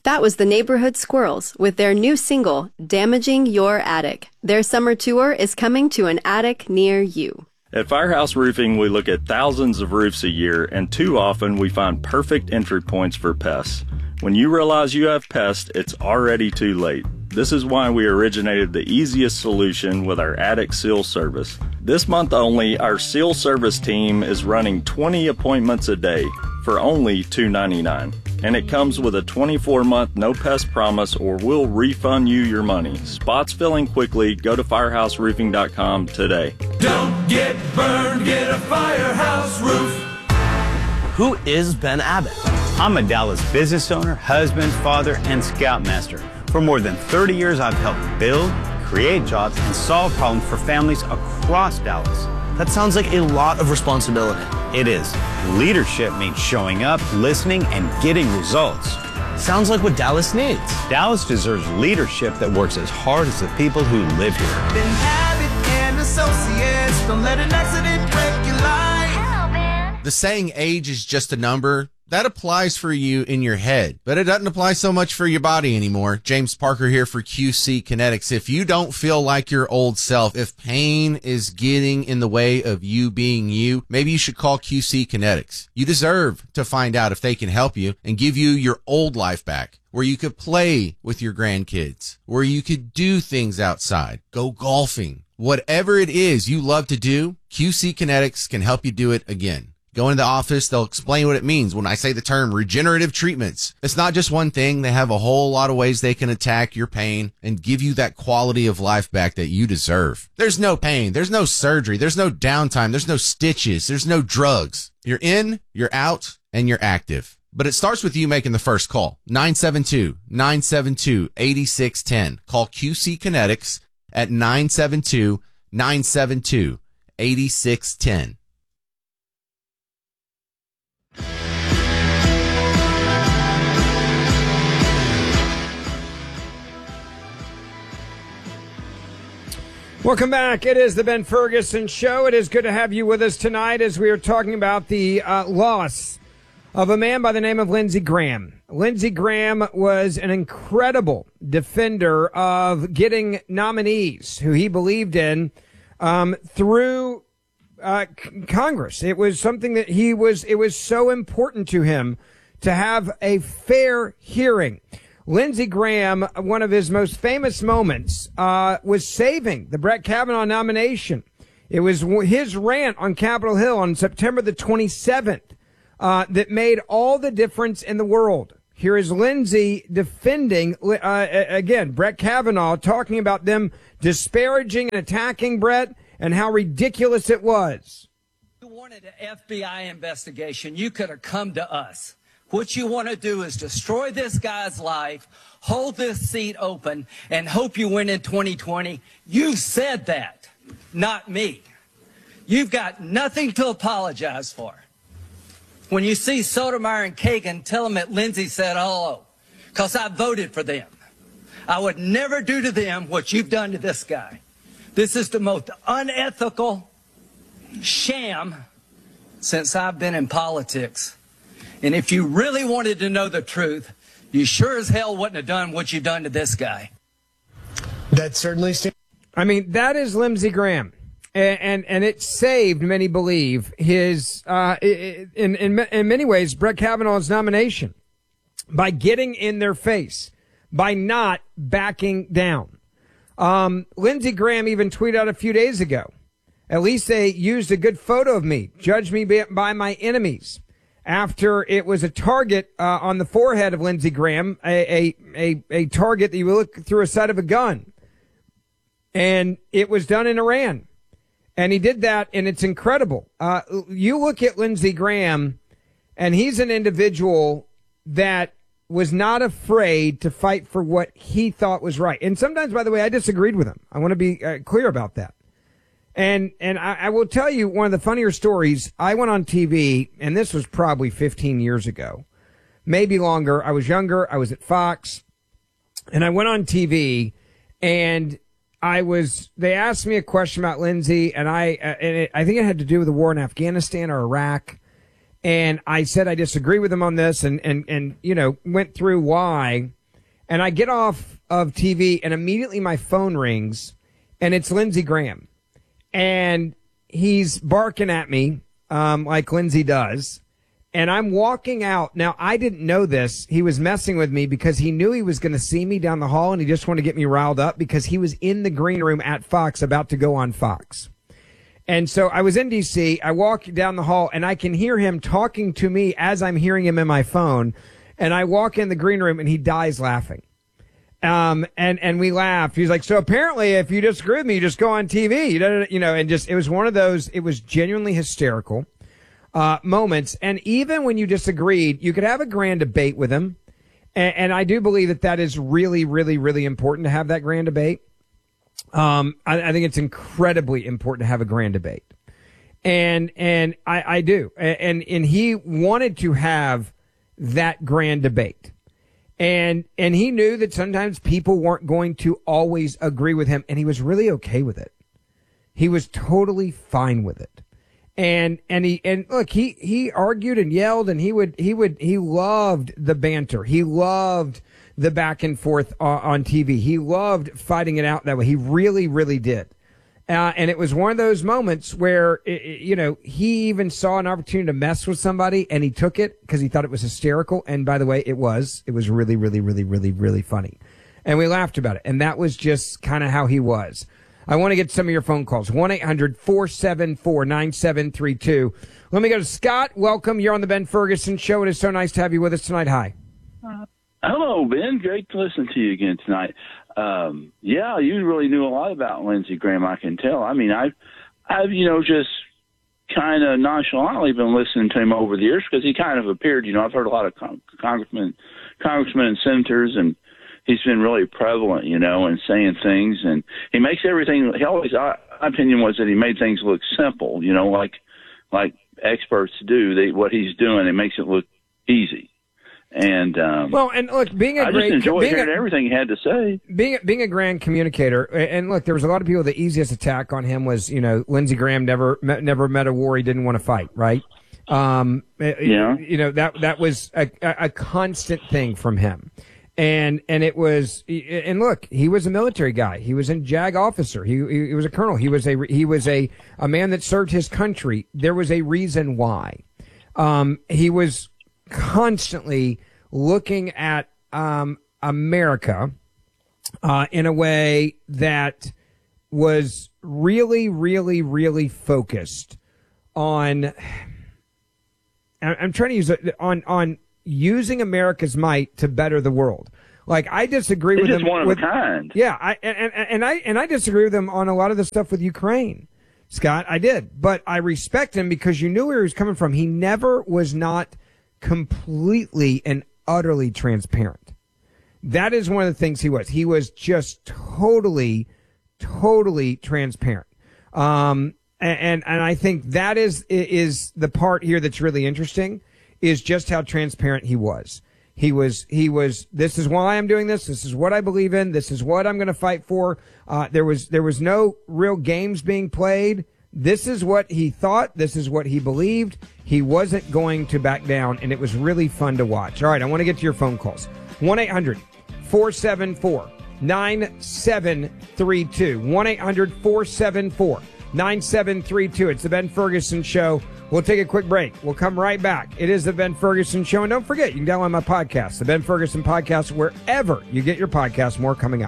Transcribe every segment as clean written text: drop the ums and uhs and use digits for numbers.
That was the Neighborhood Squirrels with their new single, Damaging Your Attic. Their summer tour is coming to an attic near you. At Firehouse Roofing, we look at thousands of roofs a year, and too often we find perfect entry points for pests. When you realize you have pests, it's already too late. This is why we originated the easiest solution with our attic seal service. This month only, our seal service team is running 20 appointments a day for only $2.99. And it comes with a 24-month no-pest promise, or we'll refund you your money. Spots filling quickly. Go to firehouseroofing.com today. Don't get burned, get a Firehouse Roof. Who is Ben Abbott? I'm a Dallas business owner, husband, father, and scoutmaster. For more than 30 years, I've helped build, create jobs, and solve problems for families across Dallas. That sounds like a lot of responsibility. It is. Leadership means showing up, listening, and getting results. Sounds like what Dallas needs. Dallas deserves leadership that works as hard as the people who live here. Ben Abbott and Associates, don't let an accident break your life. Hello, Ben. The saying age is just a number, that applies for you in your head, but it doesn't apply so much for your body anymore. James Parker here for QC Kinetics. If you don't feel like your old self, if pain is getting in the way of you being you, maybe you should call QC Kinetics. You deserve to find out if they can help you and give you your old life back, where you could play with your grandkids, where you could do things outside, go golfing. Whatever it is you love to do, QC Kinetics can help you do it again. Go into the office, they'll explain what it means when I say the term regenerative treatments. It's not just one thing. They have a whole lot of ways they can attack your pain and give you that quality of life back that you deserve. There's no pain. There's no surgery. There's no downtime. There's no stitches. There's no drugs. You're in, you're out, and you're active. But it starts with you making the first call. 972-972-8610. Call QC Kinetics at 972-972-8610. Welcome back. It is the Ben Ferguson Show. It is good to have you with us tonight as we are talking about the loss of a man by the name of Lindsey Graham. Lindsey Graham was an incredible defender of getting nominees who he believed in through Congress. It was something that it was so important to him to have a fair hearing. Lindsey Graham, one of his most famous moments, was saving the Brett Kavanaugh nomination. It was his rant on Capitol Hill on September the 27th that made all the difference in the world. Here is Lindsey defending, again, Brett Kavanaugh, talking about them disparaging and attacking Brett and how ridiculous it was. If you wanted an FBI investigation, you could have come to us. What you want to do is destroy this guy's life, hold this seat open, and hope you win in 2020. You said that, not me. You've got nothing to apologize for. When you see Sotomayor and Kagan, tell them that Lindsey said hello, because I voted for them. I would never do to them what you've done to this guy. This is the most unethical sham since I've been in politics. And if you really wanted to know the truth, you sure as hell wouldn't have done what you've done to this guy. That certainly. I mean, that is Lindsey Graham, and it saved, many believe, his in many ways Brett Kavanaugh's nomination by getting in their face, by not backing down. Lindsey Graham even tweeted out a few days ago, "At least they used a good photo of me. Judge me by my enemies." After it was a target on the forehead of Lindsey Graham, a target that you would look through a sight of a gun. And it was done in Iran. And he did that, and it's incredible. You look at Lindsey Graham, and he's an individual that was not afraid to fight for what he thought was right. And sometimes, by the way, I disagreed with him. I want to be clear about that. And I will tell you one of the funnier stories. I went on TV, and this was probably 15 years ago, maybe longer. I was younger. I was at Fox, and I went on TV, and they asked me a question about Lindsey, and I think it had to do with the war in Afghanistan or Iraq. And I said I disagree with him on this and went through why. And I get off of TV and immediately my phone rings and it's Lindsey Graham. And he's barking at me like Lindsey does. And I'm walking out. Now, I didn't know this. He was messing with me because he knew he was going to see me down the hall and he just wanted to get me riled up because he was in the green room at Fox about to go on Fox. And so I was in D.C. I walk down the hall and I can hear him talking to me as I'm hearing him in my phone. And I walk in the green room and he dies laughing. And we laughed. He's like, so apparently if you disagree with me, you just go on TV, and just, it was one of those, it was genuinely hysterical. Moments. And even when you disagreed, you could have a grand debate with him. And I do believe that is really, really, really important to have that grand debate. I think it's incredibly important to have a grand debate. And I do. And he wanted to have that grand debate. And he knew that sometimes people weren't going to always agree with him. And he was really okay with it. He was totally fine with it. And look, he argued and yelled and he loved the banter. He loved the back and forth on TV. He loved fighting it out that way. He really, really did. And it was one of those moments where, he even saw an opportunity to mess with somebody and he took it because he thought it was hysterical. And by the way, it was really, really, really, really, really funny. And we laughed about it. And that was just kind of how he was. I want to get some of your phone calls. 1-800-474-9732. Let me go to Scott. Welcome. You're on the Ben Ferguson Show. It is so nice to have you with us tonight. Hi. Hello, Ben. Great to listen to you again tonight. You really knew a lot about Lindsey Graham, I can tell. I mean, I've just kind of nonchalantly been listening to him over the years because he kind of appeared, I've heard a lot of congressmen and senators, and he's been really prevalent, and saying things, and he makes everything. My opinion was that he made things look simple, like experts do. What he's doing, it makes it look easy. And and look, I just enjoyed hearing everything he had to say. Being a grand communicator, and look, there was a lot of people. The easiest attack on him was, Lindsey Graham never met a war he didn't want to fight, right? That was a constant thing from him. And it was, and look, he was a military guy. He was a JAG officer. He was a colonel. He was a man that served his country. There was a reason why. He was constantly looking at, America, in a way that was really, really, really focused on, I'm trying to use it on using America's might to better the world. Like, I disagree with him. It's one of a kind. Yeah, I disagree with him on a lot of the stuff with Ukraine, Scott. I did, but I respect him because you knew where he was coming from. He never was not completely and utterly transparent. That is one of the things he was. He was just totally transparent. And I think that is the part here that's really interesting. Is just how transparent he was. He was, this is why I'm doing this. This is what I believe in. This is what I'm going to fight for. There was no real games being played. This is what he thought. This is what he believed. He wasn't going to back down, and it was really fun to watch. All right, I want to get to your phone calls. 1-800-474-9732. 1-800-474-9732. It's the Ben Ferguson Show. We'll take a quick break. We'll come right back. It is the Ben Ferguson Show. And don't forget, you can download my podcast, the Ben Ferguson Podcast, wherever you get your podcasts. More coming up.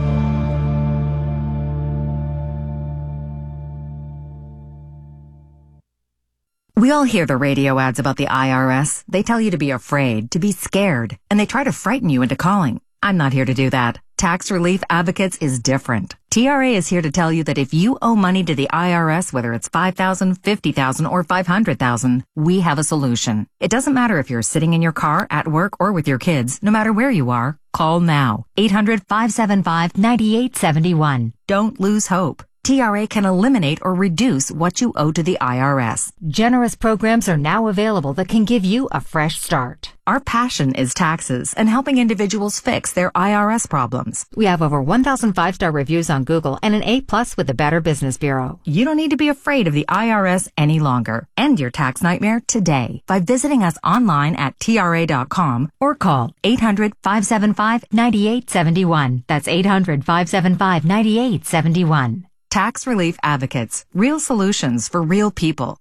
We all hear the radio ads about the IRS. They tell you to be afraid, to be scared, and they try to frighten you into calling. I'm not here to do that. Tax Relief Advocates is different. TRA is here to tell you that if you owe money to the IRS, whether it's $5,000, $50,000, or $500,000, we have a solution. It doesn't matter if you're sitting in your car, at work, or with your kids. No matter where you are, call now. 800-575-9871. Don't lose hope. TRA can eliminate or reduce what you owe to the IRS. Generous programs are now available that can give you a fresh start. Our passion is taxes and helping individuals fix their IRS problems. We have over 1,000 5-star reviews on Google and an A+ with the Better Business Bureau. You don't need to be afraid of the IRS any longer. End your tax nightmare today by visiting us online at TRA.com or call 800-575-9871. That's 800-575-9871. Tax Relief Advocates. Real solutions for real people.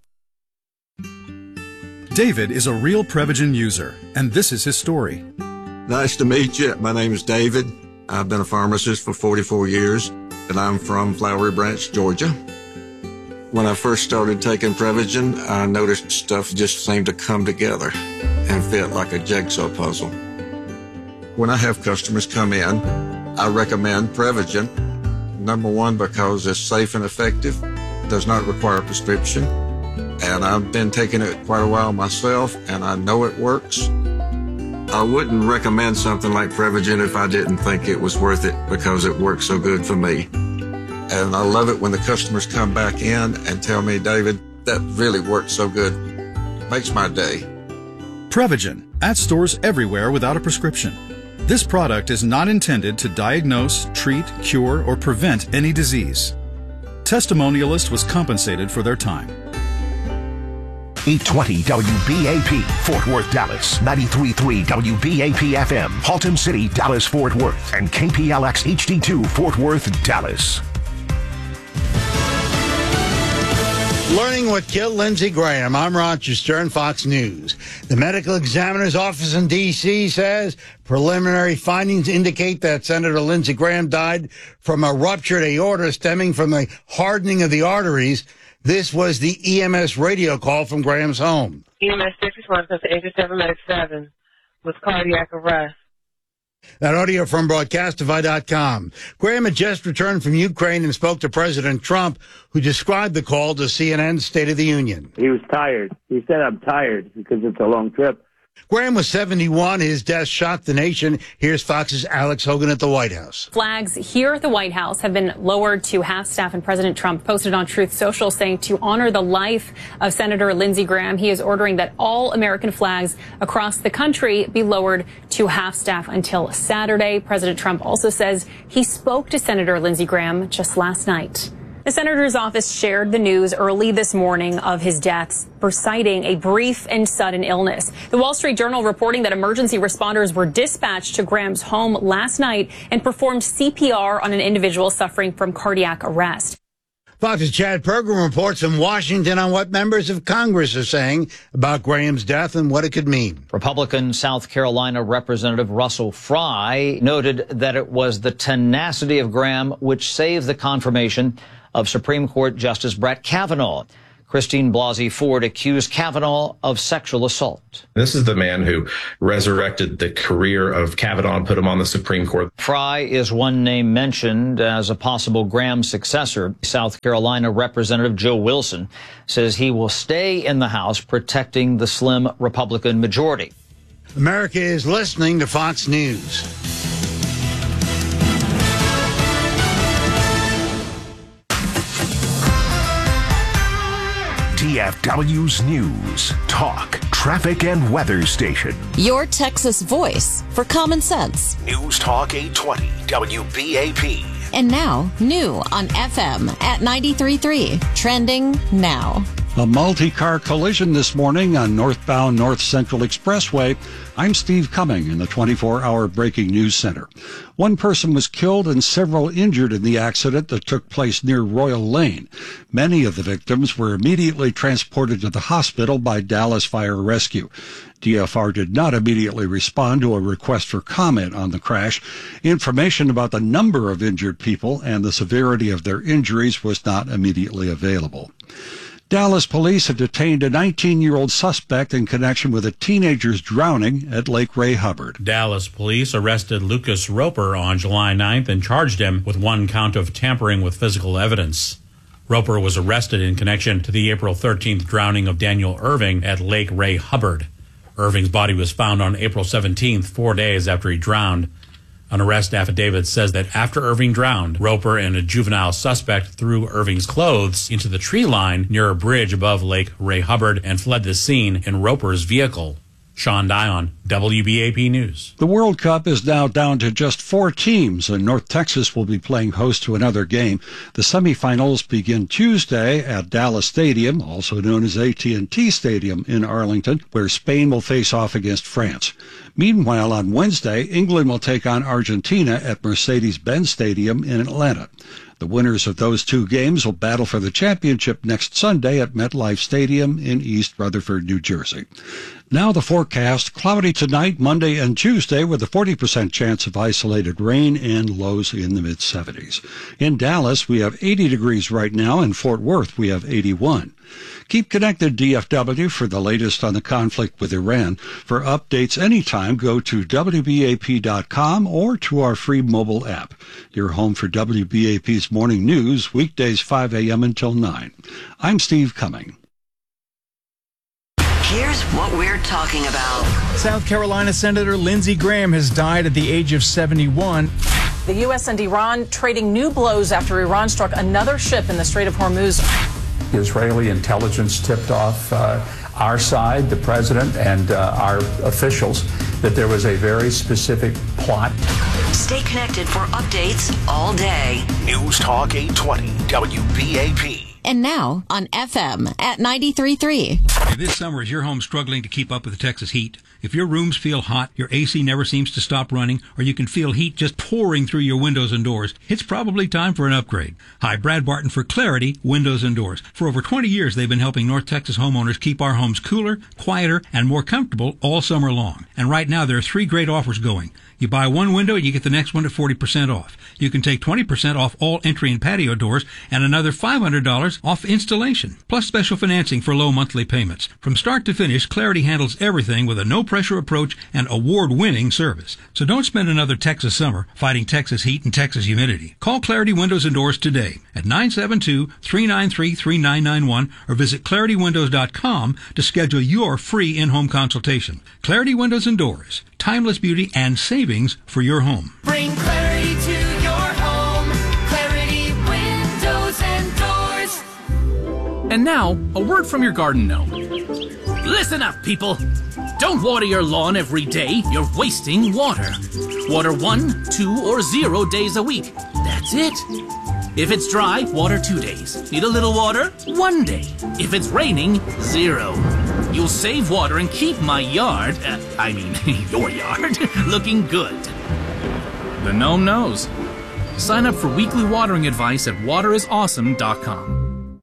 David is a real Prevagen user, and this is his story. Nice to meet you. My name is David. I've been a pharmacist for 44 years, and I'm from Flowery Branch, Georgia. When I first started taking Prevagen, I noticed stuff just seemed to come together and fit like a jigsaw puzzle. When I have customers come in, I recommend Prevagen. Number one, because it's safe and effective, does not require a prescription, and I've been taking it quite a while myself, and I know it works. I wouldn't recommend something like Prevagen if I didn't think it was worth it because it works so good for me. And I love it when the customers come back in and tell me, David, that really worked so good. Makes my day. Prevagen, at stores everywhere without a prescription. This product is not intended to diagnose, treat, cure, or prevent any disease. Testimonialist was compensated for their time. 820 WBAP, Fort Worth, Dallas. 93.3 WBAP FM, Haltom City, Dallas, Fort Worth. And KPLX HD2, Fort Worth, Dallas. Learning what killed Lindsey Graham. I'm Roger Stern, Fox News. The medical examiner's office in D.C. says preliminary findings indicate that Senator Lindsey Graham died from a ruptured aorta stemming from the hardening of the arteries. This was the EMS radio call from Graham's home. EMS 6 to 87 with cardiac arrest. That audio from Broadcastify.com. Graham had just returned from Ukraine and spoke to President Trump, who described the call to CNN's State of the Union. He was tired. He said, I'm tired because it's a long trip. Graham was 71. His death shocked the nation. Here's Fox's Alex Hogan at the White House. Flags here at the White House have been lowered to half-staff, and President Trump posted on Truth Social saying to honor the life of Senator Lindsey Graham, he is ordering that all American flags across the country be lowered to half-staff until Saturday. President Trump also says he spoke to Senator Lindsey Graham just last night. The senator's office shared the news early this morning of his death, citing a brief and sudden illness. The Wall Street Journal reporting that emergency responders were dispatched to Graham's home last night and performed CPR on an individual suffering from cardiac arrest. Fox's Chad Pergram reports in Washington on what members of Congress are saying about Graham's death and what it could mean. Republican South Carolina Representative Russell Fry noted that it was the tenacity of Graham which saved the confirmation of Supreme Court Justice Brett Kavanaugh. Christine Blasey Ford accused Kavanaugh of sexual assault. This is the man who resurrected the career of Kavanaugh and put him on the Supreme Court. Fry is one name mentioned as a possible Graham successor. South Carolina Representative Joe Wilson says he will stay in the House protecting the slim Republican majority. America is listening to Fox News. DFW's News, Talk, Traffic, and Weather Station. Your Texas voice for common sense. News Talk 820 WBAP. And now, new on FM at 93.3. Trending now. A multi-car collision this morning on northbound North Central Expressway. I'm Steve Cumming in the 24-hour Breaking News Center. One person was killed and several injured in the accident that took place near Royal Lane. Many of the victims were immediately transported to the hospital by Dallas Fire Rescue. DFR did not immediately respond to a request for comment on the crash. Information about the number of injured people and the severity of their injuries was not immediately available. Dallas police have detained a 19-year-old suspect in connection with a teenager's drowning at Lake Ray Hubbard. Dallas police arrested Lucas Roper on July 9th and charged him with one count of tampering with physical evidence. Roper was arrested in connection to the April 13th drowning of Daniel Irving at Lake Ray Hubbard. Irving's body was found on April 17th, 4 days after he drowned. An arrest affidavit says that after Irving drowned, Roper and a juvenile suspect threw Irving's clothes into the tree line near a bridge above Lake Ray Hubbard and fled the scene in Roper's vehicle. Sean Dion, WBAP News. The World Cup is now down to just 4 teams, and North Texas will be playing host to another game. The semifinals begin Tuesday at Dallas Stadium, also known as AT&T Stadium in Arlington, where Spain will face off against France. Meanwhile, on Wednesday, England will take on Argentina at Mercedes-Benz Stadium in Atlanta. The winners of those 2 games will battle for the championship next Sunday at MetLife Stadium in East Rutherford, New Jersey. Now the forecast: cloudy tonight, Monday and Tuesday, with a 40% chance of isolated rain and lows in the mid-70s. In Dallas, we have 80 degrees right now. In Fort Worth, we have 81. Keep connected, DFW, for the latest on the conflict with Iran. For updates anytime, go to WBAP.com or to our free mobile app. You're home for WBAP's morning news, weekdays 5 a.m. until 9. I'm Steve Cumming. Here's what we're talking about. South Carolina Senator Lindsey Graham has died at the age of 71. The U.S. and Iran trading new blows after Iran struck another ship in the Strait of Hormuz. Israeli intelligence tipped off our side, the president, and our officials that there was a very specific plot. Stay connected for updates all day. News Talk 820 WBAP. And now on FM at 93.3. This summer, is your home struggling to keep up with the Texas heat? If your rooms feel hot, your AC never seems to stop running, or you can feel heat just pouring through your windows and doors, it's probably time for an upgrade. Hi, Brad Barton for Clarity Windows and Doors. For over 20 years, they've been helping North Texas homeowners keep our homes cooler, quieter, and more comfortable all summer long. And right now, there are 3 great offers going. You buy one window, you get the next one at 40% off. You can take 20% off all entry and patio doors and another $500 off installation, plus special financing for low monthly payments. From start to finish, Clarity handles everything with a no-pressure approach and award-winning service. So don't spend another Texas summer fighting Texas heat and Texas humidity. Call Clarity Windows and Doors today at 972-393-3991 or visit ClarityWindows.com to schedule your free in-home consultation. Clarity Windows and Doors. Timeless beauty and savings for your home. Bring clarity to your home. Clarity Windows and Doors. And now, a word from your garden gnome. Listen up, people. Don't water your lawn every day. You're wasting water. Water 1, 2, or 0 days a week. That's it. If it's dry, water 2 days. Need a little water? 1 day. If it's raining, 0. You'll save water and keep my yard, your yard, looking good. The gnome knows. Sign up for weekly watering advice at waterisawesome.com.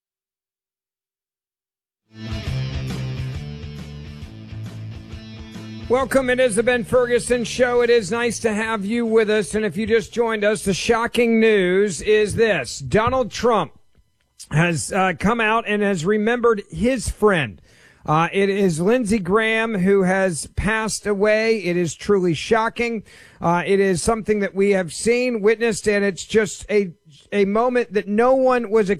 Welcome. It is the Ben Ferguson Show. It is nice to have you with us. And if you just joined us, the shocking news is this. Donald Trump has come out and has remembered his friend. It is Lindsey Graham who has passed away. It is truly shocking. It is something that we have seen, witnessed, and it's just a moment that no one was